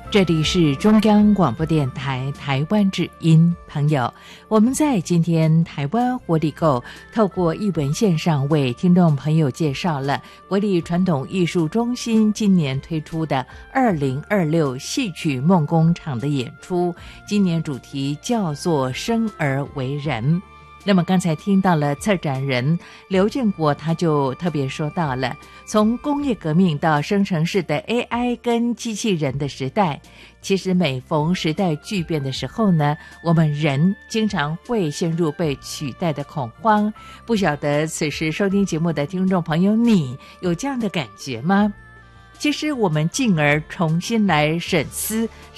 这里是中央广播电台台湾之音，朋友，我们在今天台湾活力购透过艺文线上为听众朋友介绍了国立传统艺术中心今年推出的2026戏曲梦工厂的演出，今年主题叫做生而为人。那么刚才听到了策展人刘建国，他就特别说到了，从工业革命到生成式的 AI 跟机器人的时代，其实每逢时代巨变的时候呢，我们人经常会陷入被取代的恐慌。不晓得此时收听节目的听众朋友，你有这样的感觉吗？其实我们进而重新来审思